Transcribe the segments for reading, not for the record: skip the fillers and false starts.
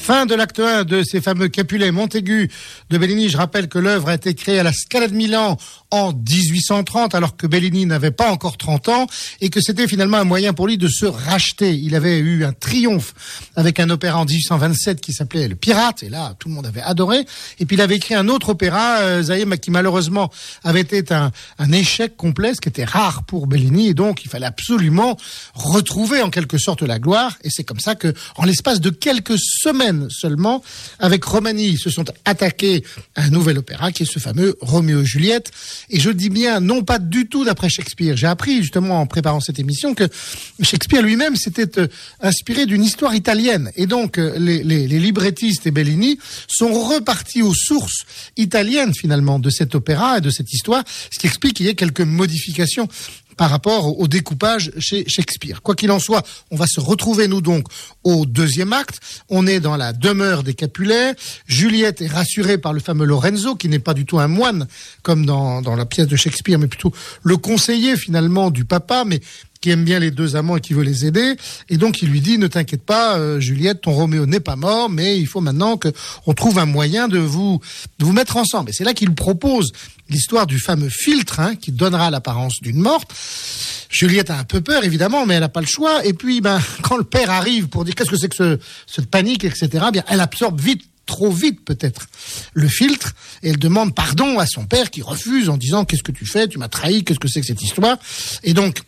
Fin de l'acte 1 de ces fameux Capulet Montaigu de Bellini. Je rappelle que l'œuvre a été créée à la Scala de Milan en 1830, alors que Bellini n'avait pas encore 30 ans, et que c'était finalement un moyen pour lui de se racheter. Il avait eu un triomphe avec un opéra en 1827 qui s'appelait Le Pirate, et là, tout le monde avait adoré. Et puis il avait écrit un autre opéra, Zaïm, qui malheureusement avait été un échec complet, ce qui était rare pour Bellini, et donc il fallait absolument retrouver en quelque sorte la gloire. Et c'est comme ça que, en l'espace de quelques semaines seulement, avec Romani, ils se sont attaqués à un nouvel opéra qui est ce fameux Roméo et Juliette. Et je dis bien, non pas du tout d'après Shakespeare. J'ai appris justement en préparant cette émission que Shakespeare lui-même s'était inspiré d'une histoire italienne. Et donc les librettistes et Bellini sont repartis aux sources italiennes finalement de cet opéra et de cette histoire, ce qui explique qu'il y ait quelques modifications par rapport au découpage chez Shakespeare. Quoi qu'il en soit, on va se retrouver, nous, donc, au deuxième acte. On est dans la demeure des Capulet. Juliette est rassurée par le fameux Lorenzo, qui n'est pas du tout un moine, comme dans la pièce de Shakespeare, mais plutôt le conseiller, finalement, du papa, mais qui aime bien les deux amants et qui veut les aider. Et donc, il lui dit, ne t'inquiète pas, Juliette, ton Roméo n'est pas mort, mais il faut maintenant qu'on trouve un moyen de vous mettre ensemble. Et c'est là qu'il propose l'histoire du fameux filtre, qui donnera l'apparence d'une morte. Juliette a un peu peur, évidemment, mais elle n'a pas le choix. Et puis, quand le père arrive pour dire qu'est-ce que c'est que cette panique, etc., elle absorbe vite, trop vite peut-être, le filtre, et elle demande pardon à son père qui refuse en disant qu'est-ce que tu fais, tu m'as trahi, qu'est-ce que c'est que cette histoire. Et donc,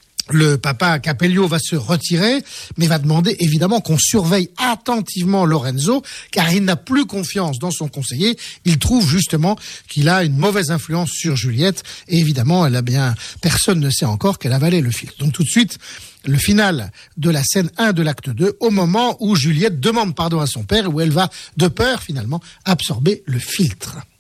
le papa Capello va se retirer, mais va demander évidemment qu'on surveille attentivement Lorenzo, car il n'a plus confiance dans son conseiller. Il trouve justement qu'il a une mauvaise influence sur Juliette, et évidemment, personne ne sait encore qu'elle avalait le fil. Donc tout de suite, le final de la scène 1 de l'acte 2, au moment où Juliette demande pardon à son père, où elle va, de peur finalement, absorber le filtre.